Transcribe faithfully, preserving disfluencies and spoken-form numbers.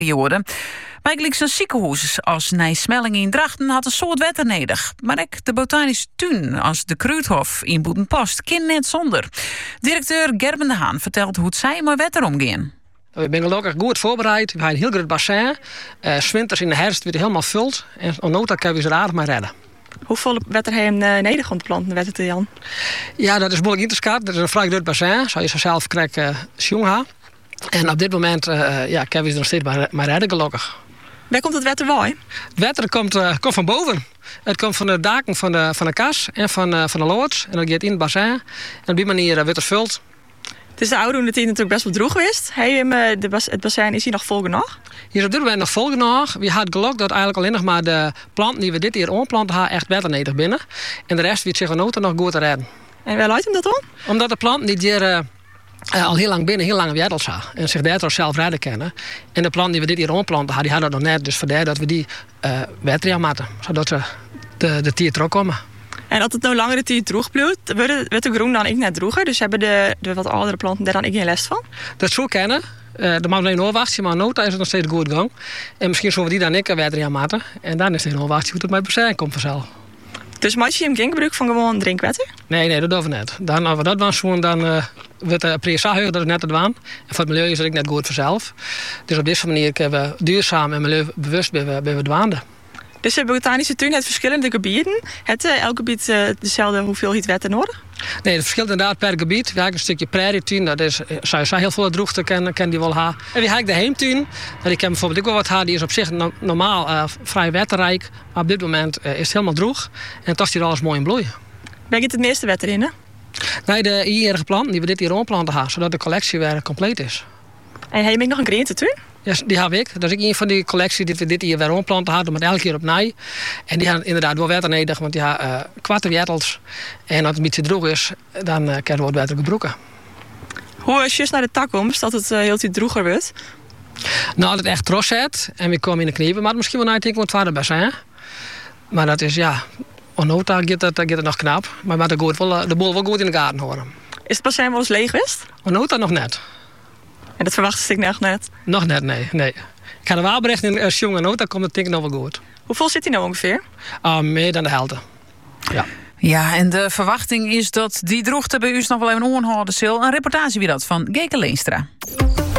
periode. Maar ik een ziekenhuis als Nijsmelling in Drachten had een soort wetter nodig. Maar ook de botanische tuin als de Kruidhof in Boetenpost kan net zonder. Directeur Gerben de Haan vertelt hoe het zij met wetter omgaan. We zijn gelukkig goed voorbereid. We hebben een heel groot bassin. Uh, 's winters in de herfst wordt het helemaal vult. En nota kunnen we ze er aardig mee redden. Hoeveel wetter heb je uh, nodig om te planten, wetter te Jan? Ja, dat is moeilijk in te schatten. Dat is een vrij groot bassin. Zou je zo zelf krijgen uh, zien. En op dit moment uh, ja, kunnen we ze er nog steeds mee redden, gelukkig. Waar komt het wetter bij? Het wetter komt, uh, komt van boven. Het komt van de daken van de, van de kas en van, uh, van de loods. En dat gaat in het bassin. En op die manier uh, wordt het vult. Het is de oude tijd natuurlijk best wel droog geweest. Hey, de bas, het bassin is hier nog vol genoeg? Hier is op dit moment nog vol genoeg. We hadden geluk dat eigenlijk alleen nog maar de planten die we dit hier aanplanten hebben echt wetter nodig binnen. En de rest wordt zich genoten nog goed te redden. En waar leidt hem dat om? Omdat de planten die hier uh, uh, al heel lang binnen, heel lang wetteld zijn. En zich daardoor zelf redden kennen. En de planten die we dit hier aanplanten hadden, die hadden dat nog net. Dus vandaar dat we die uh, wetter aan maken. Zodat ze de, de tier terugkomen. En als het nou langere tijd droog blijft, wordt de groen dan ik net droger. Dus hebben de, de wat oudere planten daar dan ik geen last van? Dat zou kennen. Uh, dat mag alleen oorwachten, maar nota is het nog steeds goed gang. En misschien zullen we die dan ik weer aan maken. En dan is het een oorwachten hoe het bij bassin komt vanzelf. Dus maak je hem geen gebruik van gewoon drinkwater? Nee, nee, dat doen we net. Dan, als we dat dan doen, dan uh, wordt de prijs dat is net het waan. En voor het milieu is het ook net goed vanzelf. Dus op deze manier kunnen we duurzaam en milieubewust bij we dwaanden. Dus de botanische tuin heeft verschillende gebieden. Het uh, elk gebied uh, dezelfde hoeveelheid wetter nodig? Nee, het verschilt inderdaad per gebied. We hebben een stukje prairietuin, dat is zou je heel veel droogte kennen, ken die wel ha. En we hebben de heemtuin, die ken bijvoorbeeld ook wel wat ha. Die is op zich no- normaal uh, vrij wetterrijk, maar op dit moment uh, is het helemaal droog en toch is hier alles mooi in bloei. Waar zit het meeste wetter in, hè? Nee, de hierige planten die we dit hier aanplanten hebben, zodat de collectie weer compleet is. En heb je nog een groentetuin? Ja, die heb ik. Dat is ook een van die collecties die we dit hier weer aanplanten hadden, maar elke keer opnieuw. En die hebben inderdaad wel wetter nodig, want die hebben uh, kwarte wettels. En als het een beetje droog is, dan uh, kunnen we wat wetter gebruiken. Hoe is je naar de takkomst dat het uh, heel tijd droger wordt? Nou, als het echt tros zet en we komen in de kniepen, maar misschien wel naar het wat verder bassin. Maar dat is ja, onnota gaat het, gaat het nog knap. Maar we moeten wel, de boel wel goed in de gaten houden. Is het bassin wel eens leeg geweest? Onnota nog net. En dat verwacht ik nog net? Nog net, nee. nee. Ik ga de Waalbrecht in uh, jonge nota, komt het denk ik nog wel goed. Hoeveel zit hij nou ongeveer? Uh, meer dan de helft. Ja. Ja, en de verwachting is dat die droogte bij u nog wel even onhouden zal. Een reportage wie dat van Geke Leenstra.